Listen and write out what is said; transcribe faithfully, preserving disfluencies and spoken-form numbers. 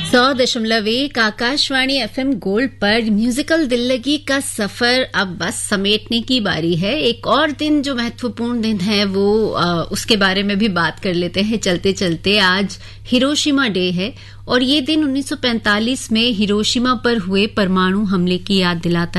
सौ दशमलव एक आकाशवाणी एफएम गोल्ड पर म्यूजिकल दिल्लगी का सफर अब बस समेटने की बारी है। एक और दिन जो महत्वपूर्ण दिन है वो आ, उसके बारे में भी बात कर लेते हैं चलते चलते। आज हिरोशिमा डे है और ये दिन उन्नीस सौ पैंतालीस में हिरोशिमा पर हुए परमाणु हमले की याद दिलाता